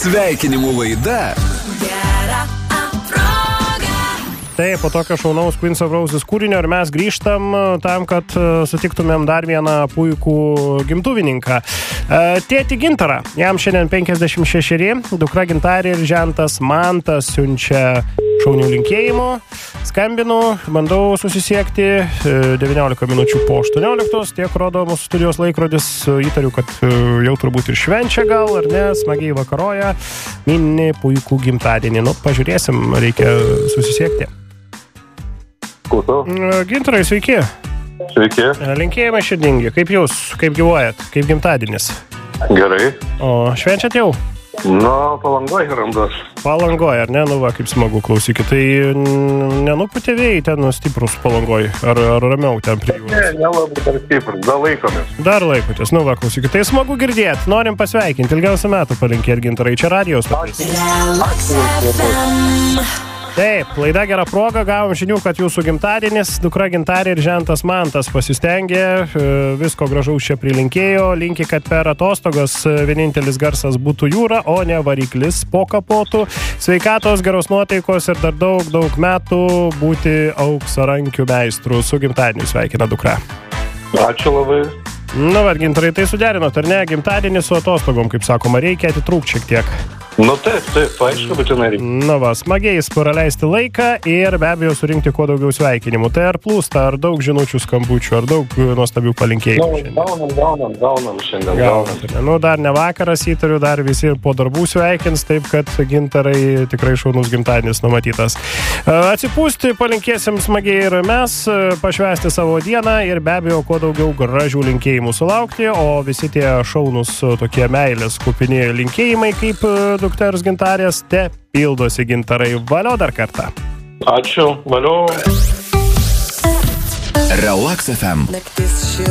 Sveikinimų laida. Taip, po tokio šaunaus Queens of Roses kūrinio ir mes grįžtam tam, kad sutiktumėm dar vieną puikų gimtuvininką. Tėtį Gintarą. Jam šiandien 56, dukra Gintarė ir žentas Mantas siunčia šaunių linkėjimų. Skambinu, bandau susisiekti 19 minučių po 18, tiek rodo mūsų studijos laikrodis. Įtariu, kad jau turbūt ir švenčia gal, ar ne, smagiai vakaroja, mini puikų gimtadienį. Nu, pažiūrėsim, reikia susisiekti. Gintarai, sveiki. Sveiki. Linkėjimai širdingi. Kaip jūs? Kaip gyvuojat? Kaip gimtadienis? Gerai. O švenčiat jau? Palangoj randas. Palangoj, ar ne? Nu va, kaip smagu, klausykit. Tai nenuputė vėjai ten stiprus Palangoj? Ar ramiau ten prie jūros? Ne, nelabai dar stiprus. Dar laikomės. Dar laikotės. Nu va, klausykit. Tai smagu girdėt. Norim pasveikinti. Ilgiausią metų palinkėt, Gintarai. Čia radijos. Taip, laida Gera proga, gavom žinių, kad jūsų gimtadienis, dukra Gintarė ir žentas Mantas pasistengė, visko gražaus čia prilinkėjo, linki, kad per atostogas vienintelis garsas būtų jūra, o ne variklis po kapotu, sveikatos, geros nuotaikos ir dar daug metų būti auksarankių meistrų. Su gimtadieniu sveikina dukra. Ačiū labai. Nu, bet Gintarai, tai suderinot, ar ne? Gimtadienis su atostogom, kaip sakoma, reikia atitrūkti šiek tiek. Nu taip, aišku, bet tenai reikia. Nu va, smagiai praleisti laiką ir be abejo surinkti kuo daugiau sveikinimų. Tai ar plūsta, ar daug žinučių skambučių, ar daug nuostabių palinkėjimų? Gaunam šiandien. Nu, dar ne vakaras, įtariu, dar visi ir po darbų sveikins, taip kad Gintarai tikrai šaunus gimtadienis numatytas. Atsipūsti palinkėsim smagiai ir mes, pašvęsti savo dieną ir be abejo kuo daugiau gražių linkėjimų sulaukti, o visi tie šaunus tokie meilės kupini linkėjimai kaip dukters Gintarės te pildosi. Gintarai, valio dar kartą. Ačiū, valio. Relax FM.